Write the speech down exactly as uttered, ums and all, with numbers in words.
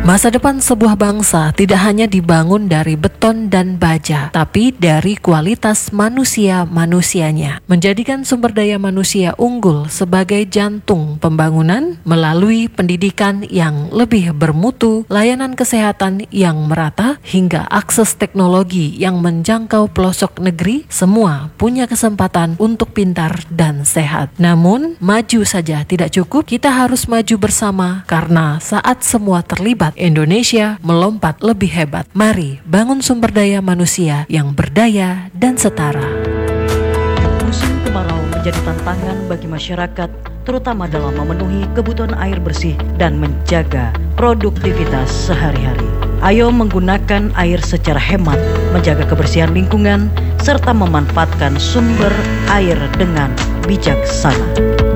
Masa depan sebuah bangsa tidak hanya dibangun dari beton dan baja, tapi dari kualitas manusia-manusianya. Menjadikan sumber daya manusia unggul sebagai jantung pembangunan melalui pendidikan yang lebih bermutu, layanan kesehatan yang merata, hingga akses teknologi yang menjangkau pelosok negeri, semua punya kesempatan untuk pintar dan sehat. Namun, maju saja tidak cukup, kita harus maju bersama karena saat semua terlibat, Indonesia melompat lebih hebat. Mari bangun sumber daya manusia yang berdaya dan setara. Musim kemarau menjadi tantangan bagi masyarakat, terutama dalam memenuhi kebutuhan air bersih dan menjaga produktivitas sehari-hari. Ayo menggunakan air secara hemat, menjaga kebersihan lingkungan, serta memanfaatkan sumber air dengan bijaksana.